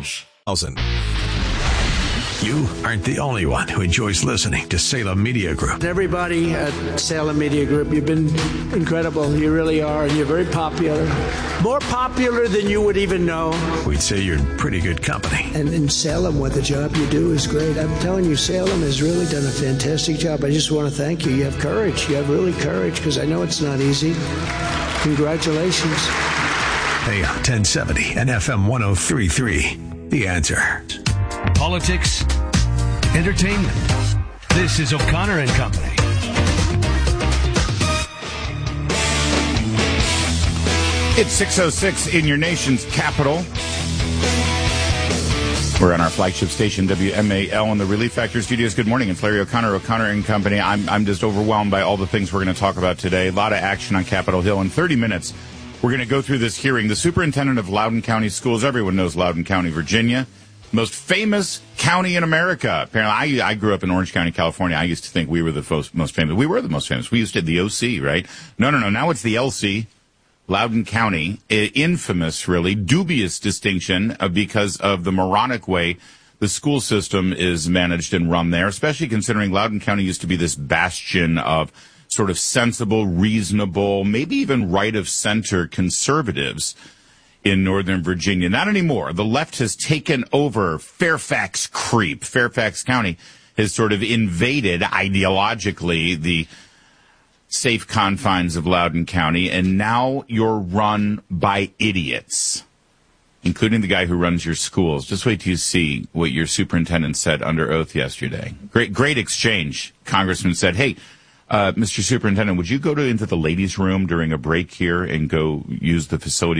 1000. You aren't the only one who enjoys listening to Salem Media Group. Everybody at Salem Media Group, you've been incredible. You really are, and you're very popular. More popular than you would even know. We'd say you're in pretty good company. And in Salem, what the job you do is great. I'm telling you, Salem has really done a fantastic job. I just want to thank you. You have courage. You have really courage, because I know it's not easy. Congratulations. AM 1070 and FM 103.3. The Answer. Politics, entertainment. This is O'Connor and Company. It's 6:06 in your nation's capital. We're on our flagship station, WMAL, in the Relief Factor Studios. Good morning. It's Larry O'Connor and Company. I'm just overwhelmed by all the things we're going to talk about today. A lot of action on Capitol Hill. In 30 minutes, we're going to go through this hearing. The superintendent of Loudoun County Schools, everyone knows Loudoun County, Virginia. Most famous county in America. Apparently, I grew up in Orange County, California. I used to think we were the most famous. We were the most famous. We used to have the OC, right? No. Now it's the LC, Loudoun County. Infamous, really, dubious distinction because of the moronic way the school system is managed and run there, especially considering Loudoun County used to be this bastion of sort of sensible, reasonable, maybe even right-of-center conservatives in Northern Virginia. Not anymore. The left has taken over Fairfax County has sort of invaded ideologically the safe confines of Loudoun County, and now you're run by idiots, including the guy who runs your schools. Just wait till you see what your superintendent said under oath yesterday. Great exchange. Congressman said, hey, Mr. Superintendent, would you go into the ladies' room during a break here and go use the facility